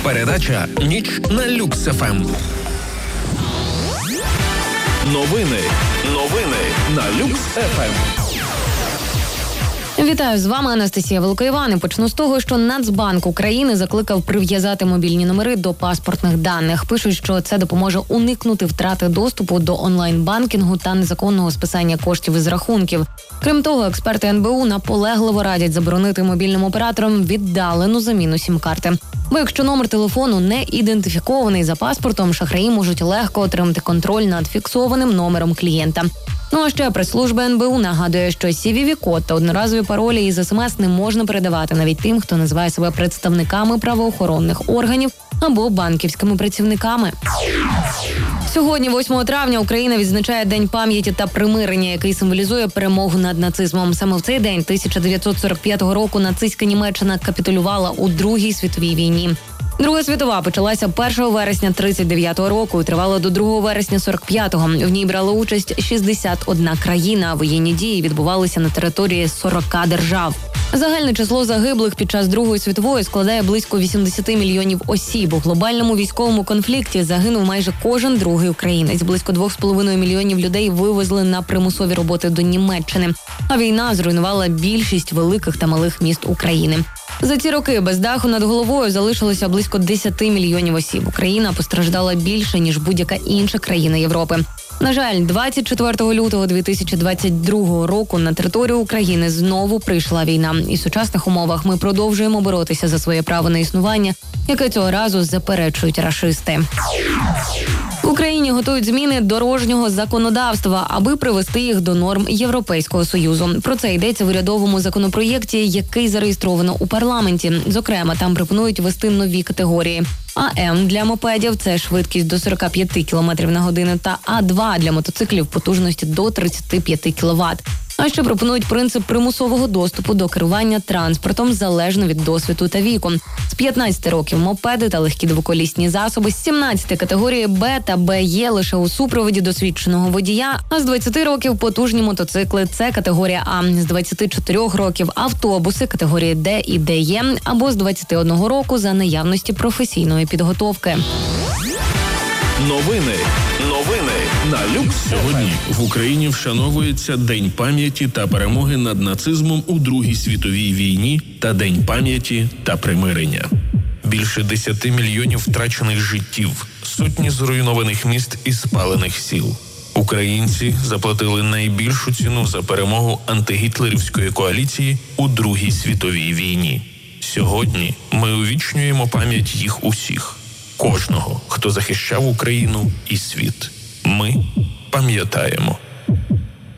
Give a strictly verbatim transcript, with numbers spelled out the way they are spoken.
Передача «Ніч на Люкс еф ем». Новини. Новини на Люкс еф ем. Вітаю, з вами Анастасія Великоїван. І почну з того, що Нацбанк України закликав прив'язати мобільні номери до паспортних даних. Пишуть, що це допоможе уникнути втрати доступу до онлайн-банкінгу та незаконного списання коштів із рахунків. Крім того, експерти ен бе у наполегливо радять заборонити мобільним операторам віддалену заміну сім-карти. Бо якщо номер телефону не ідентифікований за паспортом, шахраї можуть легко отримати контроль над фіксованим номером клієнта. Ну а ще прес-служба ен бе у нагадує, що сі ві ві-код та одноразові паролі із ес ем ес не можна передавати навіть тим, хто називає себе представниками правоохоронних органів або банківськими працівниками. Сьогодні, восьмого травня, Україна відзначає День пам'яті та примирення, який символізує перемогу над нацизмом. Саме в цей день тисяча дев'ятсот сорок п'ятого року нацистська Німеччина капітулювала у Другій світовій війні. Друга світова почалася першого вересня тридцять дев'ятого року і тривала до другого вересня сорок п'ятого. В ній брала участь шістдесят одна країна. Воєнні дії відбувалися на території сорока держав. Загальне число загиблих під час Другої світової складає близько вісімдесят мільйонів осіб. У глобальному військовому конфлікті загинув майже кожен другий українець. Близько двох з половиною мільйонів людей вивезли на примусові роботи до Німеччини. А війна зруйнувала більшість великих та малих міст України. За ці роки без даху над головою залишилося близько десять мільйонів осіб. Україна постраждала більше, ніж будь-яка інша країна Європи. На жаль, двадцять четвертого лютого дві тисячі двадцять другого року на територію України знову прийшла війна. І в сучасних умовах ми продовжуємо боротися за своє право на існування, яке цього разу заперечують рашисти. В Україні готують зміни дорожнього законодавства, аби привести їх до норм Європейського Союзу. Про це йдеться в урядовому законопроєкті, який зареєстровано у парламенті. Зокрема, там пропонують ввести нові категорії. а ем для мопедів – це швидкість до сорок п'ять кілометрів на годину, та а два для мотоциклів потужності до тридцять п'ять кіловат. А ще пропонують принцип примусового доступу до керування транспортом залежно від досвіду та віку. З п'ятнадцяти років мопеди та легкі двоколісні засоби, з сімнадцяти категорії Б та Б є лише у супроводі досвідченого водія, а з двадцяти років потужні мотоцикли – це категорія А, з двадцяти чотирьох років автобуси категорії Д і Д є, або з двадцяти одного року за наявності професійної підготовки. Новини. Новини на Люкс. Сьогодні в Україні вшановується День пам'яті та перемоги над нацизмом у Другій світовій війні та День пам'яті та примирення. Більше десяти мільйонів втрачених життів, сотні зруйнованих міст і спалених сіл. Українці заплатили найбільшу ціну за перемогу антигітлерівської коаліції у Другій світовій війні. Сьогодні ми увічнюємо пам'ять їх усіх. Кожного, хто захищав Україну і світ. Ми пам'ятаємо.